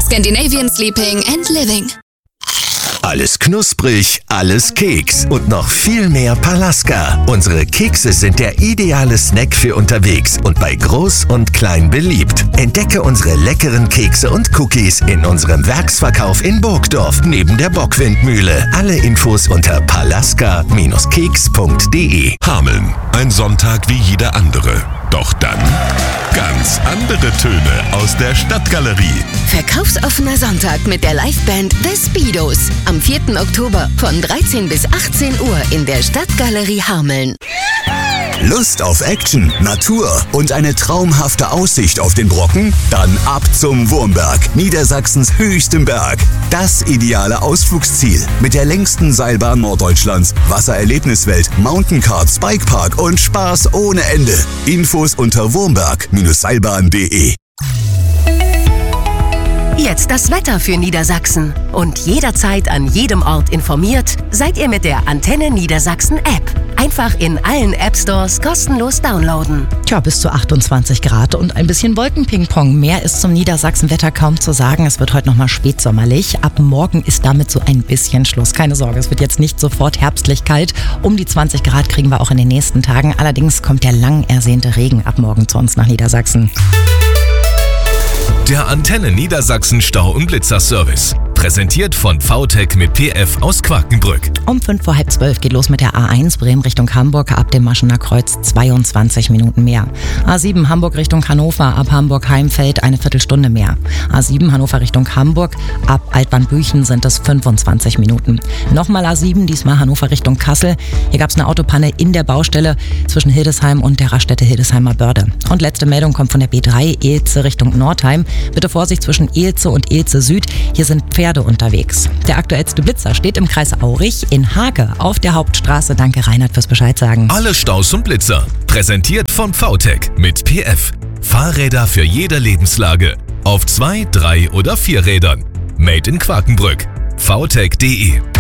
Scandinavian Sleeping and Living. Alles knusprig, alles Keks und noch viel mehr Palaska. Unsere Kekse sind der ideale Snack für unterwegs und bei Groß und Klein beliebt. Entdecke unsere leckeren Kekse und Cookies in unserem Werksverkauf in Burgdorf neben der Bockwindmühle. Alle Infos unter palaska-keks.de. Hameln, ein Sonntag wie jeder andere. Doch dann ganz andere Töne aus der Stadtgalerie. Verkaufsoffener Sonntag mit der Liveband The Speedos. Am 4. Oktober von 13 bis 18 Uhr in der Stadtgalerie Hameln. Lust auf Action, Natur und eine traumhafte Aussicht auf den Brocken? Dann ab zum Wurmberg, Niedersachsens höchstem Berg. Das ideale Ausflugsziel mit der längsten Seilbahn Norddeutschlands, Wassererlebniswelt, Mountainkarts, Bikepark und Spaß ohne Ende. Infos unter wurmberg-seilbahn.de. Jetzt das Wetter für Niedersachsen. Und jederzeit an jedem Ort informiert, seid ihr mit der Antenne Niedersachsen App. Einfach in allen App-Stores kostenlos downloaden. Tja, bis zu 28 Grad und ein bisschen Wolkenpingpong. Mehr ist zum Niedersachsenwetter kaum zu sagen. Es wird heute nochmal spätsommerlich. Ab morgen ist damit so ein bisschen Schluss. Keine Sorge, es wird jetzt nicht sofort herbstlich kalt. Um die 20 Grad kriegen wir auch in den nächsten Tagen. Allerdings kommt der lang ersehnte Regen ab morgen zu uns nach Niedersachsen. Der Antenne Niedersachsen Stau- und Blitzerservice. Präsentiert von VTech mit PF aus Quakenbrück. Um 11:55 geht los mit der A1 Bremen Richtung Hamburg. Ab dem Maschener Kreuz 22 Minuten mehr. A7 Hamburg Richtung Hannover. Ab Hamburg-Heimfeld eine Viertelstunde mehr. A7 Hannover Richtung Hamburg. Ab Altbahn-Büchen sind es 25 Minuten. Nochmal A7, diesmal Hannover Richtung Kassel. Hier gab es eine Autopanne in der Baustelle zwischen Hildesheim und der Raststätte Hildesheimer Börde. Und letzte Meldung kommt von der B3 Eelze Richtung Nordheim. Bitte Vorsicht zwischen Eelze und Eelze Süd. Hier sind Pferde unterwegs. Der aktuellste Blitzer steht im Kreis Aurich in Hage auf der Hauptstraße. Danke Reinhard fürs Bescheid sagen. Alle Staus und Blitzer. Präsentiert von VTech mit PF. Fahrräder für jede Lebenslage. Auf 2, 3 oder 4 Rädern. Made in Quakenbrück. vtech.de